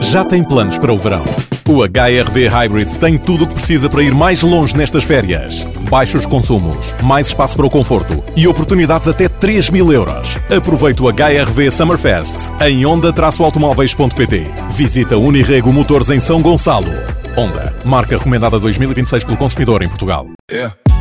Já tem planos para o verão? O HR-V Hybrid tem tudo o que precisa para ir mais longe nestas férias. Baixos consumos, mais espaço para o conforto e oportunidades até 3.000 euros. Aproveite o HR-V Summerfest em onda-automóveis.pt. Visita Unirrego Motores em São Gonçalo. Honda, marca recomendada 2026 pelo consumidor em Portugal. Yeah.